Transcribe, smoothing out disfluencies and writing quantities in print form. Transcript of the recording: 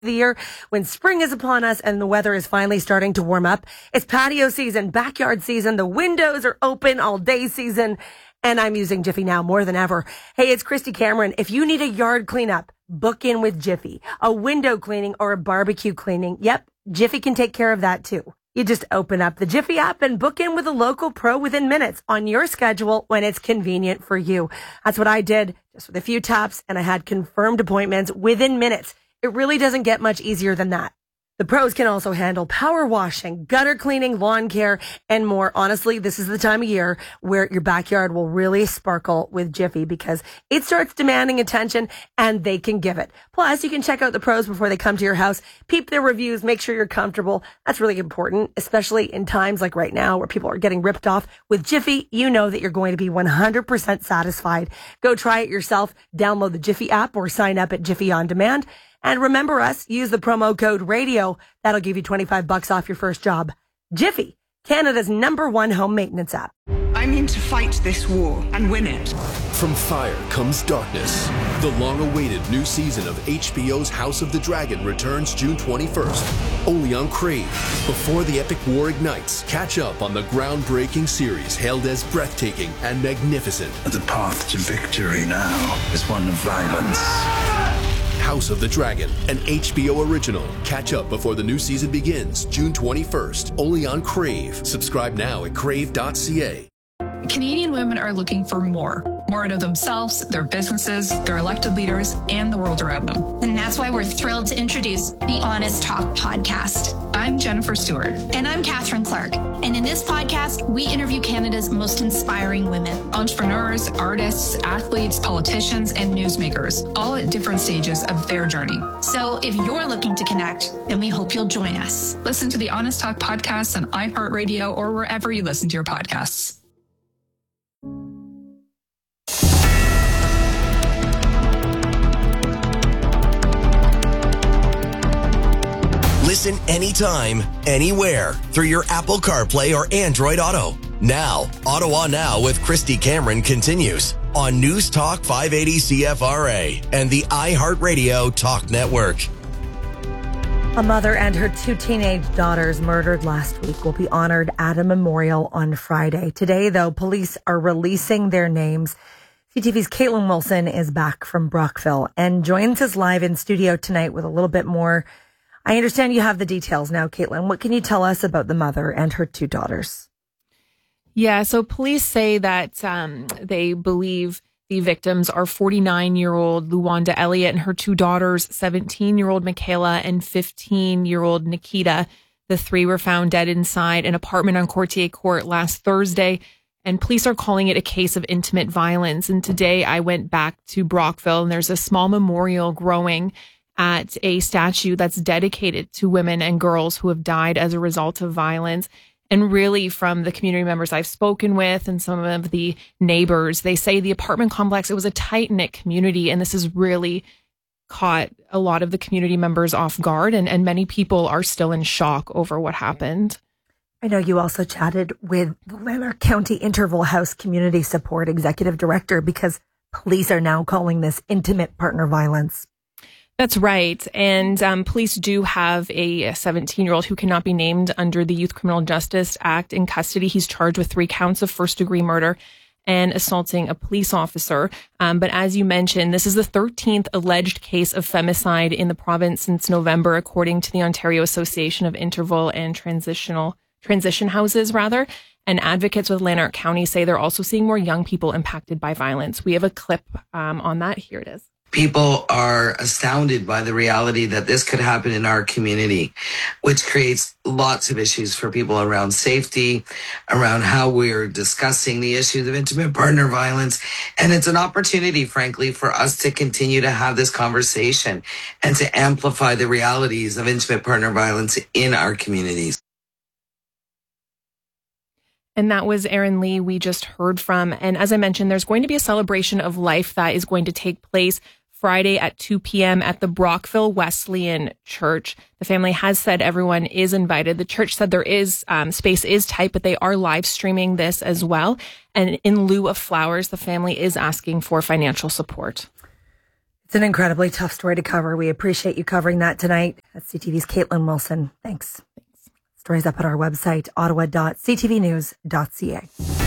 the year when spring is upon us and the weather is finally starting to warm up. It's patio season, backyard season. The windows are open all day season. And I'm using Jiffy now more than ever. Hey, it's Christy Cameron. If you need a yard cleanup, book in with Jiffy. A window cleaning or a barbecue cleaning. Yep, Jiffy can take care of that too. You just open up the Jiffy app and book in with a local pro within minutes on your schedule when it's convenient for you. That's what I did just with a few taps, and I had confirmed appointments within minutes. It really doesn't get much easier than that. The pros can also handle power washing, gutter cleaning, lawn care, and more. Honestly, this is the time of year where your backyard will really sparkle with Jiffy because it starts demanding attention and they can give it. Plus, you can check out the pros before they come to your house, peep their reviews, make sure you're comfortable. That's really important, especially in times like right now where people are getting ripped off. With Jiffy, you know that you're going to be 100% satisfied. Go try it yourself. Download the Jiffy app or sign up at Jiffy On Demand. And remember us, use the promo code RADIO. That'll give you $25 off your first job. Jiffy, Canada's #1 home maintenance app. I'm in to fight this war and win it. From fire comes darkness. The long-awaited new season of HBO's House of the Dragon returns June 21st, only on Crave. Before the epic war ignites, catch up on the groundbreaking series hailed as breathtaking and magnificent. The path to victory now is one of violence. House of the Dragon, an HBO original. Catch up before the new season begins, June 21st, only on Crave. Subscribe now at crave.ca. Canadian women are looking for more out of themselves, their businesses, their elected leaders, and the world around them. And that's why we're thrilled to introduce the Honest Talk podcast. I'm Jennifer Stewart. And I'm Catherine Clark. And in this podcast, we interview Canada's most inspiring women. Entrepreneurs, artists, athletes, politicians, and newsmakers, all at different stages of their journey. So if you're looking to connect, then we hope you'll join us. Listen to the Honest Talk podcast on iHeartRadio or wherever you listen to your podcasts. Listen anytime, anywhere through your Apple CarPlay or Android Auto. Now, Ottawa Now with Christy Cameron continues on News Talk 580 CFRA and the iHeartRadio Talk Network. A mother and her 2 teenage daughters murdered last week will be honored at a memorial on Friday. Today, though, police are releasing their names. CTV's Caitlin Wilson is back from Brockville and joins us live in studio tonight with a little bit more. I understand you have the details now, Caitlin. What can you tell us about the mother and her 2 daughters? Yeah, so police say that they believe the victims are 49-year-old Luwanda Elliott and her 2 daughters, 17-year-old Michaela and 15-year-old Nikita. The 3 were found dead inside an apartment on Courtier Court last Thursday, and police are calling it a case of intimate violence. And today I went back to Brockville, and there's a small memorial growing at a statue that's dedicated to women and girls who have died as a result of violence. And really, from the community members I've spoken with and some of the neighbors, they say the apartment complex, it was a tight-knit community, and this has really caught a lot of the community members off guard, and many people are still in shock over what happened. I know you also chatted with the Lanark County Interval House Community Support Executive Director because police are now calling this intimate partner violence. That's right. And police do have a 17-year-old who cannot be named under the Youth Criminal Justice Act in custody. He's charged with 3 counts of first-degree murder and assaulting a police officer. But as you mentioned, this is the 13th alleged case of femicide in the province since November, according to the Ontario Association of Interval and Transition Houses, And advocates with Lanark County say they're also seeing more young people impacted by violence. We have a clip on that. Here it is. People are astounded by the reality that this could happen in our community, which creates lots of issues for people around safety, around how we're discussing the issues of intimate partner violence. And it's an opportunity, frankly, for us to continue to have this conversation and to amplify the realities of intimate partner violence in our communities. And that was Erin Lee we just heard from. And as I mentioned, there's going to be a celebration of life that is going to take place Friday at 2 p.m. at the Brockville Wesleyan Church. The family has said everyone is invited. The church said there is space is tight, but they are live streaming this as well. And in lieu of flowers, the family is asking for financial support. It's an incredibly tough story to cover. We appreciate you covering that tonight. That's CTV's Caitlin Wilson. Thanks. Stories up at our website, ottawa.ctvnews.ca.